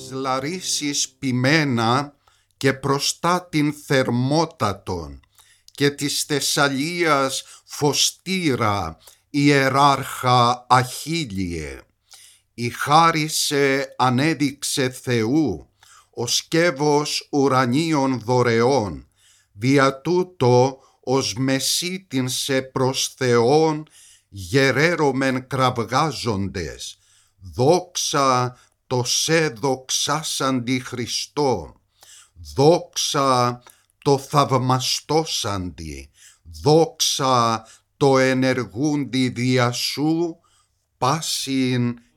της Λαρίσης ποιμένα και προστά την θερμότατον και της Θεσσαλίας φωστήρα ιεράρχα Αχίλιε. Η χάρισε ανέδειξε Θεού, ο σκεύος ουρανίων δωρεών, δια τούτο ως μεσίτην σε προς Θεόν γερέρωμεν κραυγάζοντες, δόξα το σε δοξάσαντι Χριστό, δόξα το θαυμαστώσαντι, δόξα το ενεργούντι δια σου, πάσιν